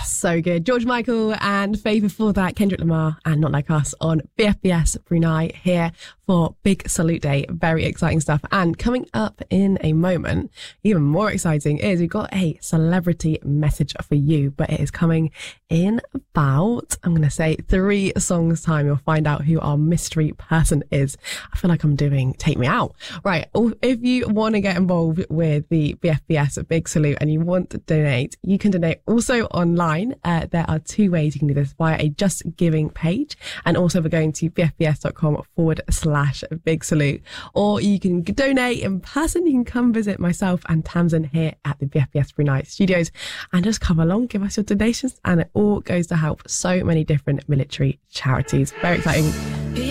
So good. George Michael and Faye before that, Kendrick Lamar and Not Like Us on BFBS Brunei here for Big Salute Day. Very exciting stuff. And coming up in a moment, even more exciting is we've got a celebrity message for you, but it is coming in about, I'm going to say 3 songs time. You'll find out who our mystery person is. I feel like I'm doing Take Me Out. Right. If you want to get involved with the BFBS Big Salute and you want to donate, you can donate also online. There are 2 ways you can do this: via a Just Giving page, and also by going to bfbs.com/Big Salute, or you can donate in person. You can come visit myself and Tamsin here at the BFBS Brunei studios and just come along, give us your donations, and it all goes to help so many different military charities. Very exciting.